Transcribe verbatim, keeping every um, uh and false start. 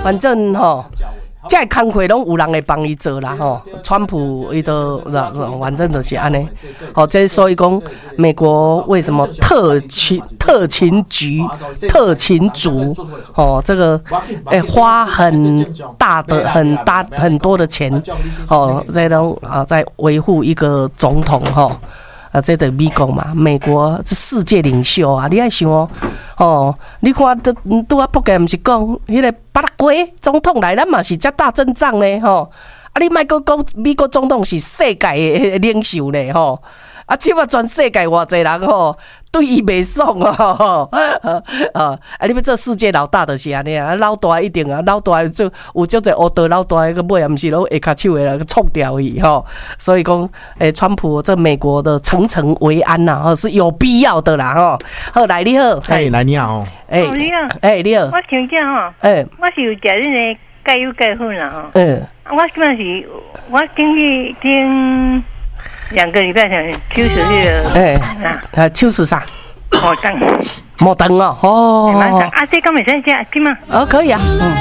反正吼。这些工课拢有人会帮伊做啦吼，川普伊都反正就是安尼，哦，这所以讲美国为什么特勤特勤局特勤组哦，这个诶、欸、花很大的很大很多的钱哦，在拢啊在维护一个总统吼。啊，这就是美国嘛，美国这世界领袖啊，你爱想哦，哦，你看都拄啊，仆街毋是讲迄个巴拉圭总统来，咱嘛是遮大阵仗呢，吼，啊，你莫讲讲美国总统是世界的领袖呢，吼，啊，即马全世界偌济人吼，对伊袂爽哦，啊，啊，你要做世界老大就是安尼啊，老大一定啊，老大就有足侪乌道老大个尾，毋是拢下骹手的来冲掉伊吼，所以讲，诶，川普这美国的层层维安呐，吼是有必要的啦，吼。好，来你好， 哎，来你好， 哎，你好，哎，你好， 我请教吼， 哎， 我是有食恁个钙油钙粉啦吼， 嗯， 我基本是，我顶去顶。两个礼拜前抽死那个， 哎，啊，抽死啥？ 摩登， 摩登哦，哦， 啊，这刚没在家，对吗？ 哦，可以啊，嗯。